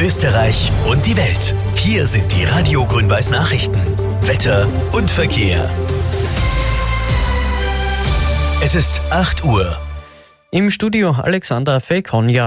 Österreich und die Welt. Hier sind die Radio Grün-Weiß Nachrichten. Wetter und Verkehr. Es ist 8 Uhr. Im Studio Alexander Fekonja.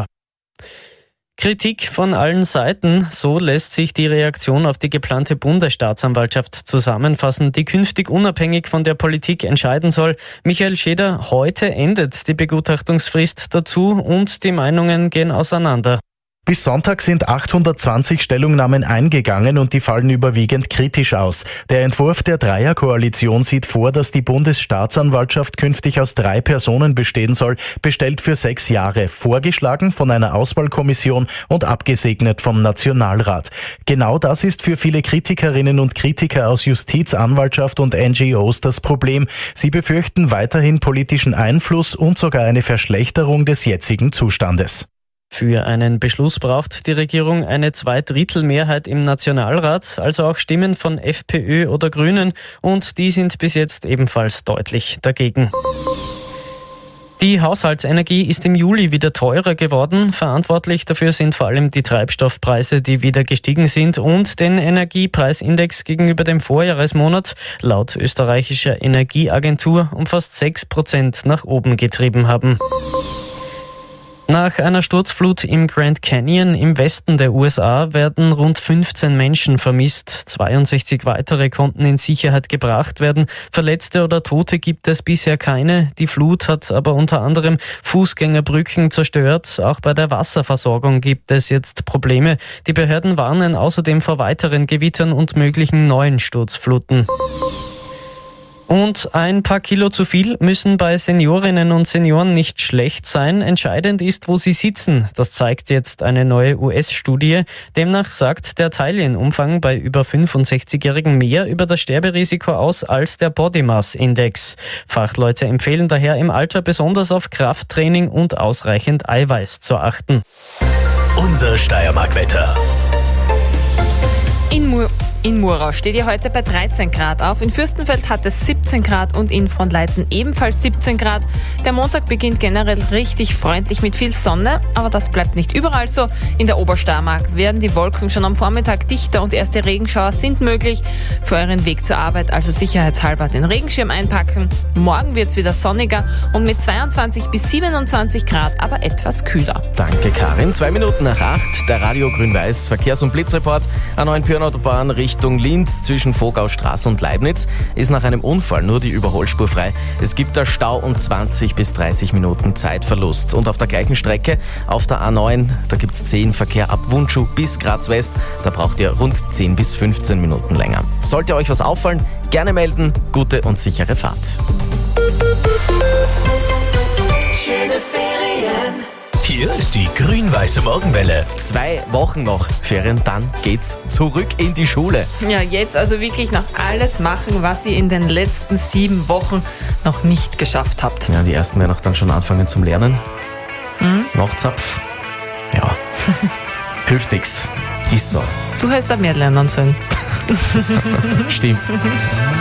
Kritik von allen Seiten, so lässt sich die Reaktion auf die geplante Bundesstaatsanwaltschaft zusammenfassen, die künftig unabhängig von der Politik entscheiden soll. Michael Scheder, heute endet die Begutachtungsfrist dazu und die Meinungen gehen auseinander. Bis Sonntag sind 820 Stellungnahmen eingegangen und die fallen überwiegend kritisch aus. Der Entwurf der Dreierkoalition sieht vor, dass die Bundesstaatsanwaltschaft künftig aus 3 Personen bestehen soll, bestellt für 6 Jahre, vorgeschlagen von einer Auswahlkommission und abgesegnet vom Nationalrat. Genau das ist für viele Kritikerinnen und Kritiker aus Justiz, Anwaltschaft und NGOs das Problem. Sie befürchten weiterhin politischen Einfluss und sogar eine Verschlechterung des jetzigen Zustandes. Für einen Beschluss braucht die Regierung eine 2/3 im Nationalrat, also auch Stimmen von FPÖ oder Grünen, und die sind bis jetzt ebenfalls deutlich dagegen. Die Haushaltsenergie ist im Juli wieder teurer geworden. Verantwortlich dafür sind vor allem die Treibstoffpreise, die wieder gestiegen sind, und den Energiepreisindex gegenüber dem Vorjahresmonat, laut österreichischer Energieagentur, um fast 6% nach oben getrieben haben. Nach einer Sturzflut im Grand Canyon im Westen der USA werden rund 15 Menschen vermisst. 62 weitere konnten in Sicherheit gebracht werden. Verletzte oder Tote gibt es bisher keine. Die Flut hat aber unter anderem Fußgängerbrücken zerstört. Auch bei der Wasserversorgung gibt es jetzt Probleme. Die Behörden warnen außerdem vor weiteren Gewittern und möglichen neuen Sturzfluten. Und ein paar Kilo zu viel müssen bei Seniorinnen und Senioren nicht schlecht sein. Entscheidend ist, wo sie sitzen. Das zeigt jetzt eine neue US-Studie. Demnach sagt der Taillenumfang bei über 65-Jährigen mehr über das Sterberisiko aus als der Body Mass Index. Fachleute empfehlen daher im Alter besonders auf Krafttraining und ausreichend Eiweiß zu achten. Unser Steiermark-Wetter. In Murau steht ihr heute bei 13 Grad auf. In Fürstenfeld hat es 17 Grad und in Fronleiten ebenfalls 17 Grad. Der Montag beginnt generell richtig freundlich mit viel Sonne, aber das bleibt nicht überall so. In der Obersteiermark werden die Wolken schon am Vormittag dichter und erste Regenschauer sind möglich. Für euren Weg zur Arbeit also sicherheitshalber den Regenschirm einpacken. Morgen wird es wieder sonniger und mit 22 bis 27 Grad, aber etwas kühler. Danke, Karin. 2 Minuten nach 8, der Radio Grün-Weiß Verkehrs- und Blitzreport. An Neuenpürn-Autobahn Richtung Linz zwischen Vogaustraße und Leibniz ist nach einem Unfall nur die Überholspur frei. Es gibt da Stau und 20 bis 30 Minuten Zeitverlust. Und auf der gleichen Strecke, auf der A9, da gibt es 10 Verkehr ab Wundschuh bis Graz West. Da braucht ihr rund 10 bis 15 Minuten länger. Sollte euch was auffallen, gerne melden. Gute und sichere Fahrt. Schöne Ferien. Hier ist die grün-weiße Morgenwelle. 2 Wochen noch Ferien, dann geht's zurück in die Schule. Ja, jetzt also wirklich noch alles machen, was ihr in den letzten 7 Wochen noch nicht geschafft habt. Ja, die ersten werden auch dann schon anfangen zum Lernen. Nachzapf. Ja, hilft nix. Ist so. Du hättest da mehr lernen sollen. Stimmt.